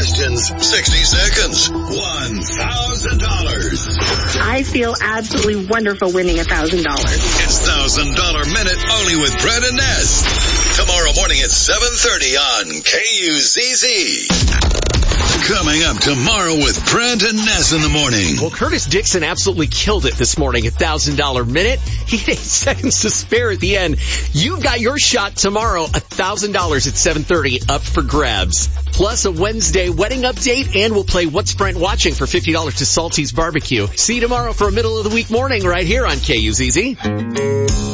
questions, 60 seconds, $1,000. I feel absolutely wonderful winning $1,000. It's $1,000 Minute only with Brent and Ness. Tomorrow morning at 7:30 on KUZZ. Coming up tomorrow with Brent and Ness in the morning. Well, Curtis Dixon absolutely killed it this morning at $1,000 Minute. He had 8 seconds to spare at the end. You've got your shot tomorrow, $1,000 at 7:30 up for grabs. Plus a Wednesday wedding update, and we'll play What's Brent Watching for $50 to Salty's Barbecue. See you tomorrow for a middle of the week morning right here on KUZZ.